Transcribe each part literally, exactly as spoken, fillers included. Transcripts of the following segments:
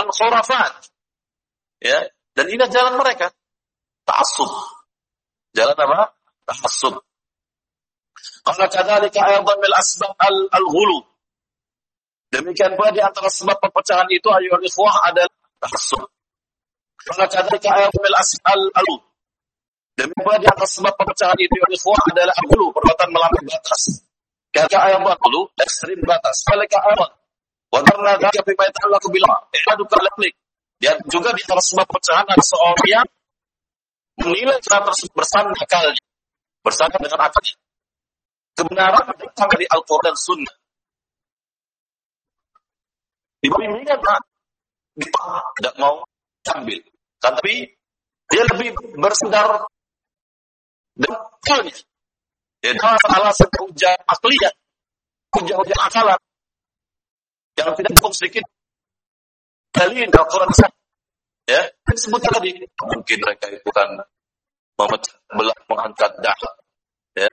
dengan khurafat. Ya, dan ini jalan mereka. Ta'assub. Jalan apa? Ta'assub. Qala kadzalika aydan min asbab al-ghulu. Demikian pula di antara sebab perpecahan itu ayyuhal ikhwah adalah ta'assub. Qala kadzalika aydan min asbab al-ghulu. Demikian pula di antara sebab perpecahan itu ayyuhal ikhwah adalah al-ghulu, perbuatan melampaui batas. Kata aydan ghulu, ekstrim batas. Kadzalika aydan wa darna dzalika bima yata'allaqu bil i'adu kalaflik. Dan juga di antara sebab perpecahan ada seorang yang menilai cara tersebut bersandar akalnya, bersandar dengan akalnya. Kebenaran datang dari Al-Quran dan Sunnah. Dibimbingkan tak, dia tidak mau ambil. Tapi dia lebih bersandar dengan akalnya. Dia dengan alasan hujah akliyah, hujah-hujah akalan yang tidak cukup sedikit dalil Al-Quran dan Sunnah. Ya, disebut tadi mungkin mereka itu kan memecah belah, mengangkat dakwah. Ya,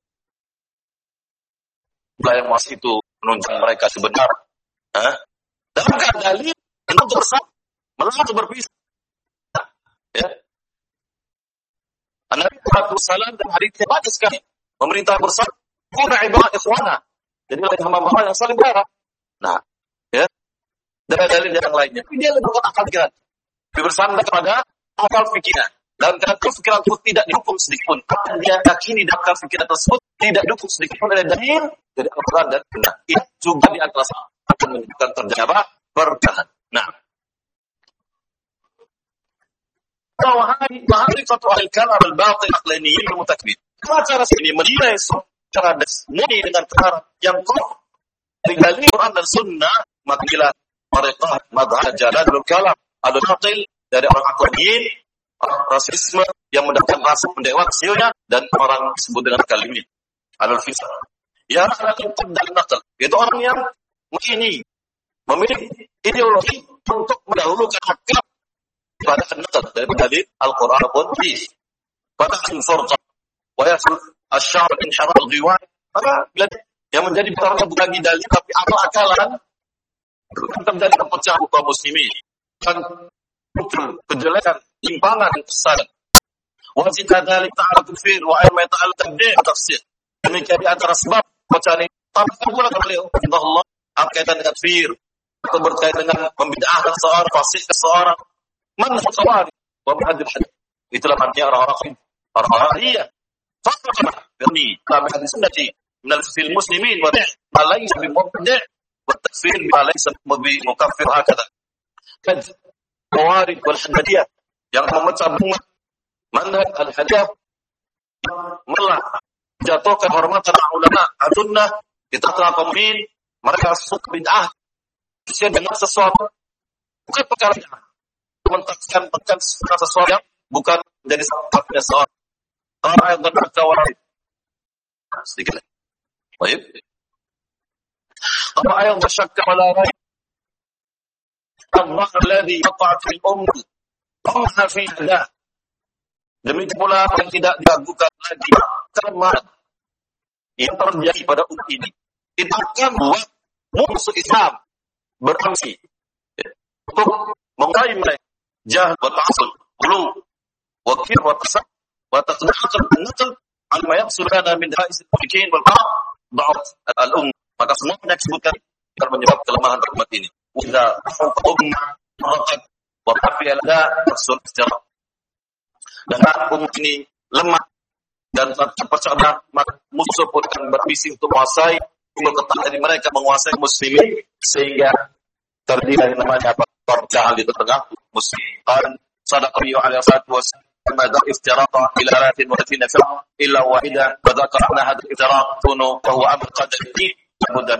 belah yang masih itu menunjukkan mereka sebenar. Hah? Dalam keadaan dalil untuk bersama, malah untuk berpisah. Ya, Nabi Muhammad shallallahu alaihi wasallam dan hadisnya banyak sekali memerintah bersama. Kuna ibadah ikhwana. Jadi lain hamba-hamba yang saling berharap. Nah, ya, dan dalil yang lainnya. Dia lebih akal pikiran. Bersandar kepada akal pikiran. Dan akal pikiran tersebut tidak didukung sedikitpun. Apa dia yakini dalam akal pikiran tersebut tidak didukung sedikitpun oleh dalil dari Al-Quran dan Sunnah. Itu juga di antara akan menunjukkan terjadi apa? Perpecahan. Nah, wahai wahai satu ahli kalam al-batil aqlaniyin al-mutakbir. Cara sini menilai secara murni dengan cara yang kokoh dengan Al-Quran dan Sunnah, maka bila mereka madhab jalanul kalam ada batil dari orang aqlaniyin, orang rasisme yang mendatangkan rasa pendewasanya dan orang disebut dengan kalimat al-fisq. Ya, akan dan nakal. Itu orang yang ini memiliki ideologi untuk mendahulukan akal pada nakal dari dalil Al-Quran pun hadis. Pada furqah wa yasul asy-syar' insyara al-ghiwan. Maka bila yang menjadi perkara bukan dalil tapi akal-akalan akan terjadi perpecahan kaum muslimin. Dan kejelekan, timpangan dan kesalahan. Wajib dzalik ta'ala kufir wa ayma ta'ala tabdi' tafsir. Demikian di antara sebab perpecahan ini. Tapi pula beliau Allah berkaitan dengan kafir atau berkaitan dengan membid'ahkan seorang, fasik seorang, manhaj khawarij wa manhaj hadis. Itulah maknanya orang-orang orang-orang iya. Faqat ini dalam hadis sunnati min al-fil muslimin wa laysa bi mubtadi' wa takfir ma laysa bi mukaffir hakadha. Kan Khawarij wal Hadadiyah yang memecah belah manhaj al-hadith malah jatuhkan hormatan ulama sunnah di tengah pemimpin mereka suka bid'ah dengan sesuatu bukan perkara mentakkan tekan sesuatu yang bukan menjadi sebabnya seorang orang yang berkawal sedikit lagi. Baik. Apa yang bersyakka wala raib Allah alladhi yaqa'at fil ummah qamha fi Allah. Demikian pula yang tidak diragukan lagi karena yang terjadi pada umat ini itu akan buat musuh Islam beraksi untuk mengklaim mereka jahil wa ta'assub qulu wa kir wa tasab wa taqdahaqal an-naql al-ma yaqsulana min da'is al-musyrikin wal ba'd al-umm. Maka semua yang disebutkan akan menyebabkan kelemahan umat ini. Udah ummah rakat wa hafiya la rasul istirahat. Dan umat ini lemah dan terpecah musuh pun akan berambisi untuk menguasai kekuatan dari mereka menguasai muslimin sehingga terjadi yang namanya perpecahan di tengah muslimin. Qan sadaqa alaihi wasallam ماذا افتراق إلى آلاف وثلاثين فرقة إلا واحدة وذكر أن هذا الافتراق كونه وهو أمر قدري